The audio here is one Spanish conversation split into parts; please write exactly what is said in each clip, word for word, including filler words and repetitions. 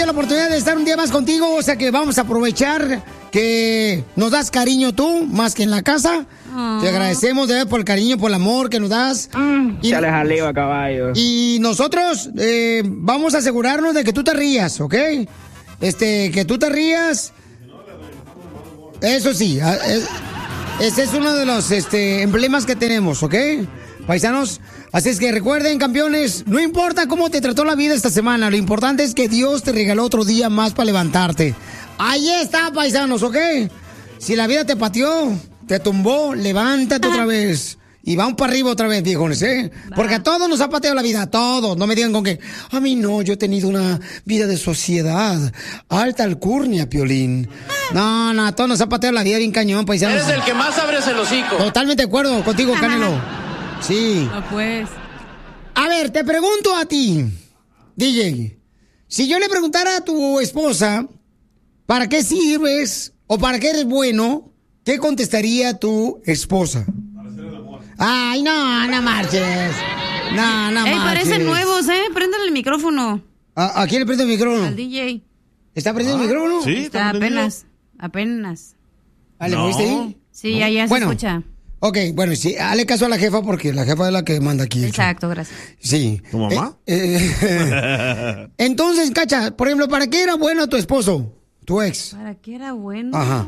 la oportunidad de estar un día más contigo, o sea que vamos a aprovechar que nos das cariño tú, más que en la casa. Oh. Te agradecemos de ver por el cariño, por el amor que nos das. Mm, y, chale jaleo a caballo. Y nosotros eh, vamos a asegurarnos de que tú te rías, ¿ok? Este, que tú te rías. Eso sí, es, ese es uno de los este, emblemas que tenemos, ¿ok? Paisanos, así es que recuerden, campeones, no importa cómo te trató la vida esta semana, lo importante es que Dios te regaló otro día más para levantarte. Ahí está, paisanos, ¿ok? Si la vida te pateó, te tumbó, levántate otra vez. Y vamos para arriba otra vez, viejones, ¿eh? Porque a todos nos ha pateado la vida, a todos. No me digan con que, a mí no, yo he tenido una vida de sociedad, alta alcurnia, Piolín. No, no, a todos nos ha pateado la vida bien cañón, paisanos. Eres el que más abres el hocico. Totalmente de acuerdo contigo, Canelo. Sí. No, pues. A ver, te pregunto a ti, D J. Si yo le preguntara a tu esposa, ¿para qué sirves o para qué eres bueno? ¿Qué contestaría tu esposa? Ay, no, no marches. No, no Ey, marches. parecen nuevos, ¿eh? Préndale el micrófono. ¿A, a quién le prende el micrófono? Al D J. ¿Está prendiendo ah, el micrófono? Sí, está apenas. Apenas. ¿Ah, le moviste ahí? Sí, no. Allá se bueno, escucha. Ok, bueno, sí, hazle caso a la jefa porque la jefa es la que manda aquí. Exacto, gracias. Sí. ¿Tu mamá? Eh, eh, entonces, Cacha, por ejemplo, ¿para qué era bueno tu esposo? Tu ex. ¿Para qué era bueno? Ajá.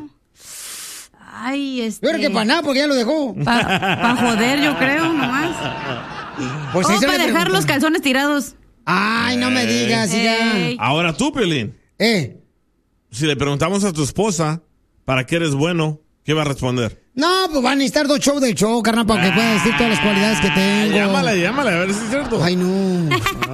Ay, este... Yo creo que para nada, porque ya lo dejó. Para pa joder, yo creo, nomás. Pues o para dejar los calzones tirados. Ay, no me digas, Ey. ya. Ahora tú, Piolín. Eh. Si le preguntamos a tu esposa, ¿para qué eres bueno? ¿Qué va a responder? No, pues van a necesitar dos shows del show, carnal, para que pueda decir todas las cualidades que tengo. Llámala, llámala, a ver si es cierto. Ay, no.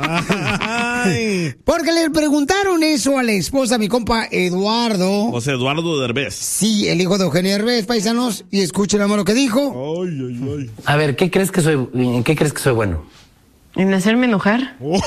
Ay. Porque le preguntaron eso a la esposa, mi compa Eduardo. José Eduardo Derbez. Sí, el hijo de Eugenio Derbez, paisanos. Y escuchen lo que dijo. Ay, ay, ay. A ver, ¿qué crees que soy, en qué crees que soy bueno? ¿En hacerme enojar? Oh.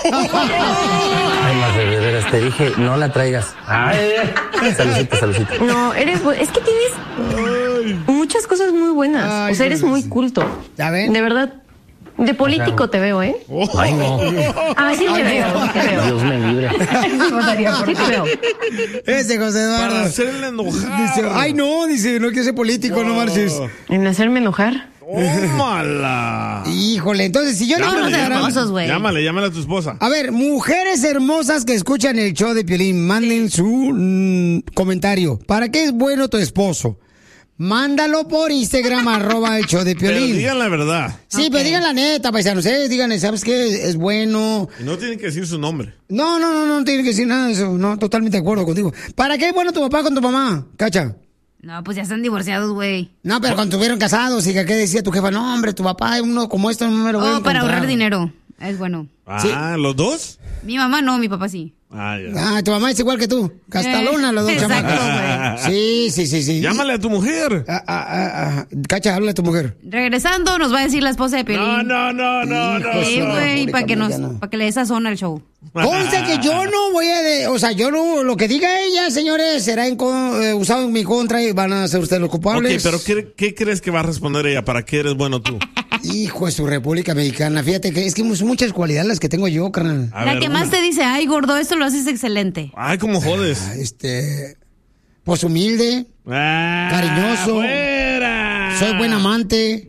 Ay, más de veras, te dije, no la traigas. Ay, salucita, salucita. No, eres bu- es que tienes Ay. muchas cosas muy buenas. Ay, o sea, eres muy culto. ¿Ya ven? De verdad. De político te veo, ¿eh? Ay, no. Ah, sí te veo, sí te veo. Dios me libre. Sí te veo. Ese José Eduardo. Para hacerle enojar. Dice, ay, no, dice, no quiero ser político, oh. no marches. ¿En hacerme enojar? ¡Tómala! Híjole, entonces si yo no llámale, no hermosos, güey. Llámale, llámale a tu esposa. A ver, mujeres hermosas que escuchan el show de Piolín, manden su mm, comentario. ¿Para qué es bueno tu esposo? Mándalo por Instagram, arroba el show de Piolín. Pero digan la verdad. Sí, okay. Pero digan la neta, paisanos, ¿eh? Díganle, ¿sabes qué? Es bueno. Y no tienen que decir su nombre. No, no, no, no tienen que decir nada de eso. No, totalmente de acuerdo contigo. ¿Para qué es bueno tu papá con tu mamá, Cacha? No, pues ya están divorciados, güey. No, pero cuando estuvieron casados, ¿y qué decía tu jefa? No, hombre, tu papá es uno como esto, no me lo voy a Oh, para encontrar. ahorrar dinero. Es bueno. Ah, sí. ¿Los dos? Mi mamá no, mi papá sí. Ah, ya. Ah, tu mamá es igual que tú. Castalona, eh, los dos chamacos. Sí, sí, sí, sí. Llámale a tu mujer. Ah, ah, ah, ah. Cacha, háblale a tu mujer. Regresando, nos va a decir la esposa de Piolín. No, no, no, no, no. Sí, güey, para que nos, para que le dé sazón al show. Conste que yo no voy a, de, o sea, yo no, lo que diga ella, señores, será en, eh, usado en mi contra y van a ser ustedes los culpables. Ok, pero ¿qué, qué crees que va a responder ella? ¿Para qué eres bueno tú? Hijo de su República Mexicana, fíjate que es que son muchas cualidades las que tengo yo, carnal. A la ver, que más una. Te dice, ay, gordo, esto lo haces excelente. Ay, ¿cómo jodes? Ah, este, pues humilde, ah, cariñoso, fuera. Soy buen amante.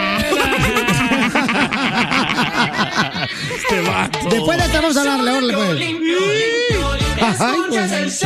Este vato. Después de esto vamos a hablarle, órale, pues. Ay, pues.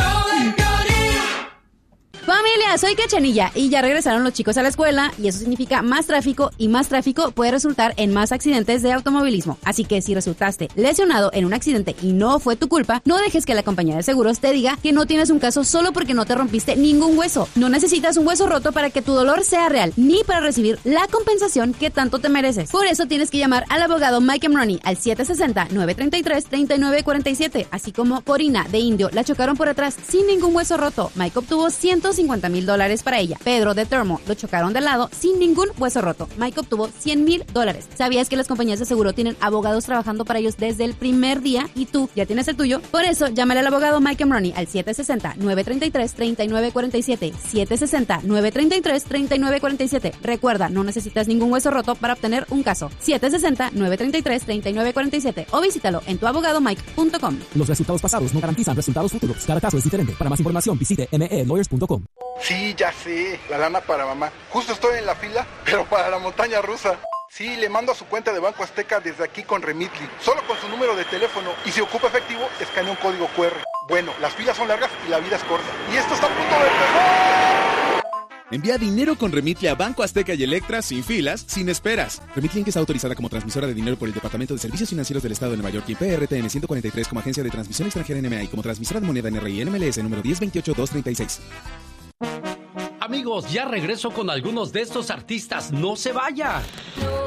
Familia, soy Cachanilla y ya regresaron los chicos a la escuela y eso significa más tráfico y más tráfico puede resultar en más accidentes de automovilismo. Así que si resultaste lesionado en un accidente y no fue tu culpa, no dejes que la compañía de seguros te diga que no tienes un caso solo porque no te rompiste ningún hueso. No necesitas un hueso roto para que tu dolor sea real, ni para recibir la compensación que tanto te mereces. Por eso tienes que llamar al abogado Mike Emroni al siete seis cero, nueve tres tres, tres nueve cuatro siete, así como Corina de Indio la chocaron por atrás sin ningún hueso roto. Mike obtuvo ciento ciento cincuenta mil dólares para ella. Pedro de Thermo lo chocaron de lado sin ningún hueso roto. Mike obtuvo cien mil dólares. ¿Sabías que las compañías de seguro tienen abogados trabajando para ellos desde el primer día y tú ya tienes el tuyo? Por eso, llámale al abogado Mike Amroni al siete seis cero, nueve tres tres, tres nueve cuatro siete, siete seis cero, nueve tres tres, tres nueve cuatro siete. Recuerda, no necesitas ningún hueso roto para obtener un caso. siete seis cero, nueve tres tres, tres nueve cuatro siete o visítalo en tu abogado mike punto com. Los resultados pasados no garantizan resultados futuros. Cada caso es diferente. Para más información, visite m e lawyers punto com. Sí, ya sé, la lana para mamá. Justo estoy en la fila, pero para la montaña rusa. Sí, le mando a su cuenta de Banco Azteca desde aquí con Remitly, solo con su número de teléfono, y si ocupa efectivo, escanea un código cu erre. Bueno, las filas son largas y la vida es corta. Y esto está a punto de empezar. Envía dinero con Remitly a Banco Azteca y Electra sin filas, sin esperas. Remitly Inc es autorizada como transmisora de dinero por el Departamento de Servicios Financieros del Estado de Nueva York y P R T N ciento cuarenta y tres como agencia de transmisión extranjera N M A y como transmisora de moneda N R I N M L S número diez veintiocho dos treinta y seis. Amigos, ya regreso con algunos de estos artistas. ¡No se vaya!